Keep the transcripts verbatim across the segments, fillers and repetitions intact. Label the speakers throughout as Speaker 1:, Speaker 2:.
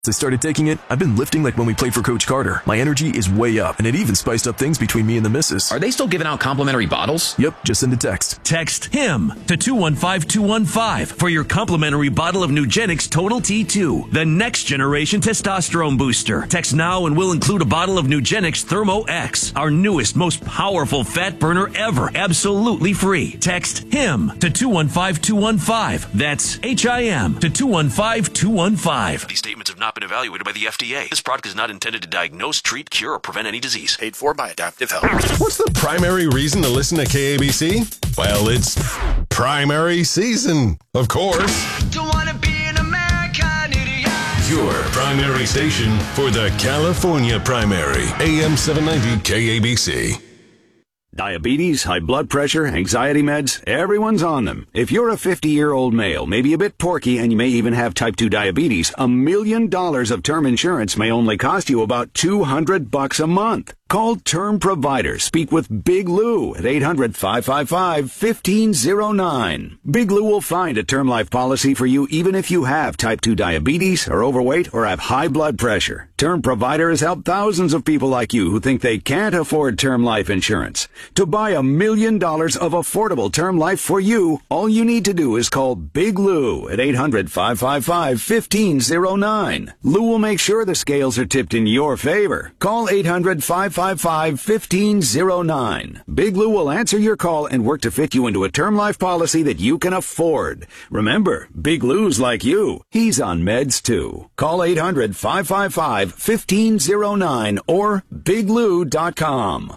Speaker 1: Since I started taking it, I've been lifting like when we played for Coach Carter. My energy is way up, and it even spiced up things between me and the missus.
Speaker 2: Are they still giving out complimentary bottles?
Speaker 1: Yep, just send a text.
Speaker 3: Text HIM to two one five two one five for your complimentary bottle of Nugenix Total T two, the next generation testosterone booster. Text now and we'll include a bottle of Nugenix Thermo X, our newest, most powerful fat burner ever, absolutely free. Text HIM to two one five two one five. That's H I M to two one five two one five. These statements have not been evaluated by the F D A. This product is not intended to diagnose, treat, cure, or prevent any disease.
Speaker 4: Paid for by Adaptive Health.
Speaker 5: What's the primary reason to listen to K A B C? Well, it's primary season, of course.
Speaker 6: Don't wanna be an American idiot.
Speaker 5: Your primary station for the California primary. A M seven ninety K A B C.
Speaker 7: Diabetes, high blood pressure, anxiety meds, everyone's on them. If you're a fifty-year-old male, maybe a bit porky, and you may even have type two diabetes, a million dollars of term insurance may only cost you about two hundred bucks a month. Call Term Provider. Speak with Big Lou at eight hundred, five five five, one five zero nine. Big Lou will find a term life policy for you even if you have type two diabetes, are overweight, or have high blood pressure. Term Provider has helped thousands of people like you who think they can't afford term life insurance. To buy a million dollars of affordable term life for you, all you need to do is call Big Lou at eight hundred, five five five, one five zero nine. Lou will make sure the scales are tipped in your favor. Call eight hundred, five five five, one five zero nine. Big Lou will answer your call and work to fit you into a term life policy that you can afford. Remember, Big Lou's like you. He's on meds too. Call eight hundred, five five five, one five zero nine or big lou dot com.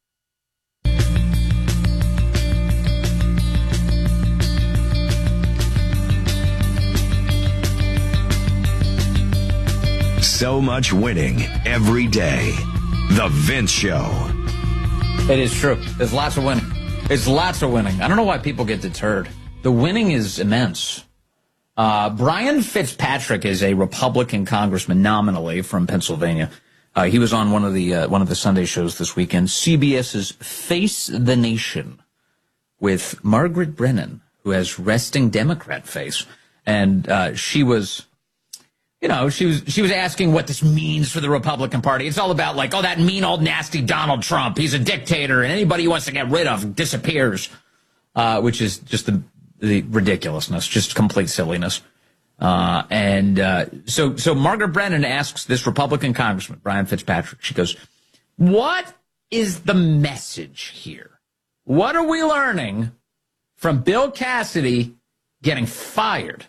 Speaker 8: So much winning every day. The Vince Show.
Speaker 9: It is true. There's lots of winning. It's lots of winning. I don't know why people get deterred. The winning is immense. Uh, Brian Fitzpatrick is a Republican congressman nominally from Pennsylvania. Uh, he was on one of the uh, one of the Sunday shows this weekend, CBS's Face the Nation, with Margaret Brennan, who has resting Democrat face, and uh, she was. You know, she was she was asking what this means for the Republican Party. It's all about, like, oh, that mean old nasty Donald Trump. He's a dictator, and anybody he wants to get rid of disappears, uh, which is just the, the ridiculousness, just complete silliness. Uh, and uh, so so Margaret Brennan asks this Republican congressman, Brian Fitzpatrick, she goes, what is the message here? What are we learning from Bill Cassidy getting fired?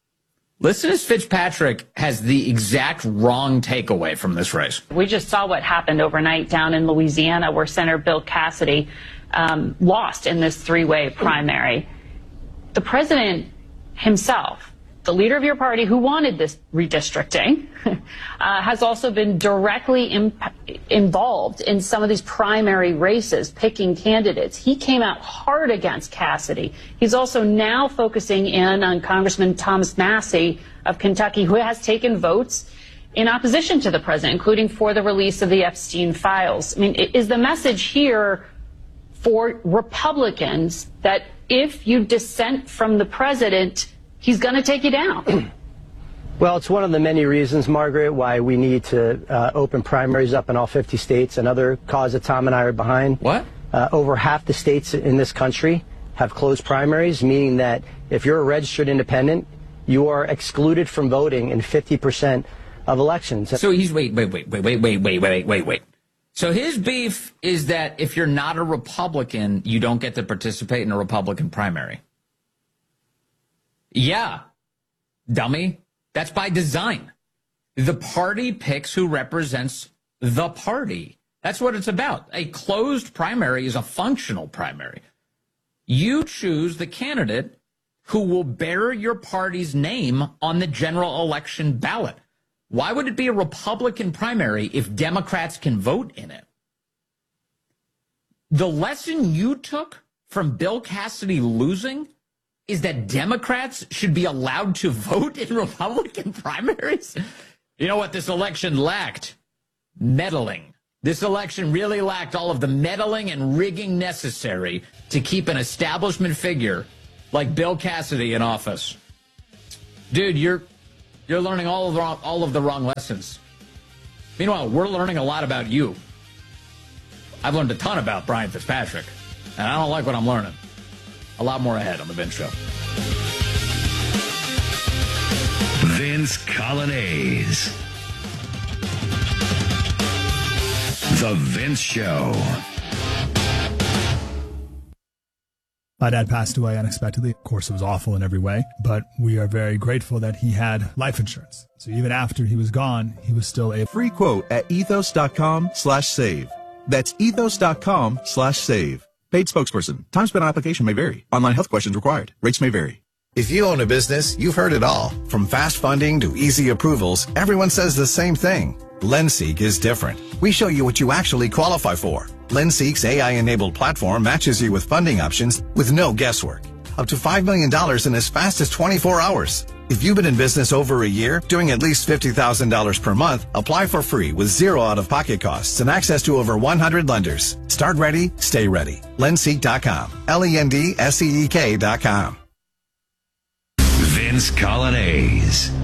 Speaker 9: Listen as Fitzpatrick has the exact wrong takeaway from this race.
Speaker 10: We just saw what happened overnight down in Louisiana, where Senator Bill Cassidy um, lost in this three-way primary. The president himself, the leader of your party who wanted this redistricting, uh, has also been directly imp- involved in some of these primary races, picking candidates. He came out hard against Cassidy. He's also now focusing in on Congressman Thomas Massie of Kentucky, who has taken votes in opposition to the president, including for the release of the Epstein files. I mean, is the message here for Republicans that if you dissent from the president, he's going to take you down?
Speaker 11: Well, it's one of the many reasons, Margaret, why we need to uh, open primaries up in all fifty states. Another cause that Tom and I are behind.
Speaker 9: What?
Speaker 11: Uh, over half the states in this country have closed primaries, meaning that if you're a registered independent, you are excluded from voting in fifty percent of elections.
Speaker 9: So he's, wait, wait, wait, wait, wait, wait, wait, wait, wait, wait. So his beef is that if you're not a Republican, you don't get to participate in a Republican primary. Yeah, dummy. That's by design. The party picks who represents the party. That's what it's about. A closed primary is a functional primary. You choose the candidate who will bear your party's name on the general election ballot. Why would it be a Republican primary if Democrats can vote in it? The lesson you took from Bill Cassidy losing is that Democrats should be allowed to vote in Republican primaries? You know what this election lacked? Meddling. This election really lacked all of the meddling and rigging necessary to keep an establishment figure like Bill Cassidy in office. Dude, you're You're learning all of the wrong, all of the wrong lessons. Meanwhile, we're learning a lot about you. I've learned a ton about Brian Fitzpatrick, and I don't like what I'm learning. A lot more ahead on The Vince Show.
Speaker 8: Vince Colonnese. The Vince Show.
Speaker 4: My dad passed away unexpectedly. Of course, it was awful in every way, but we are very grateful that he had life insurance. So even after he was gone, he was still a
Speaker 12: free quote at ethos.com slash save. That's ethos.com slash save. Paid spokesperson. Time spent on application may vary. Online health questions required. Rates may vary.
Speaker 13: If you own a business, you've heard it all. From fast funding to easy approvals, everyone says the same thing. LendSeek is different. We show you what you actually qualify for. LendSeek's A I-enabled platform matches you with funding options with no guesswork. Up to five million dollars in as fast as twenty-four hours. If you've been in business over a year, doing at least fifty thousand dollars per month, apply for free with zero out-of-pocket costs and access to over one hundred lenders. Start ready, stay ready. Lendseek dot com. L E N D S E E K dot com.
Speaker 8: Vince Colonnese.